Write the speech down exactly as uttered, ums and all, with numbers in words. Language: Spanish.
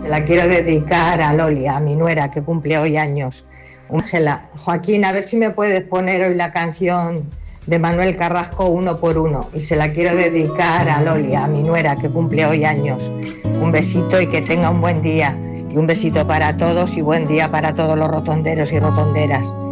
La quiero dedicar a Loli, a mi nuera, que cumple hoy años. Ángela, Joaquín, a ver si me puedes poner hoy la canción de Manuel Carrasco, Uno por Uno. Y se la quiero dedicar a Loli, a mi nuera, que cumple hoy años. Un besito y que tenga un buen día. Y un besito para todos y buen día para todos los rotonderos y rotonderas.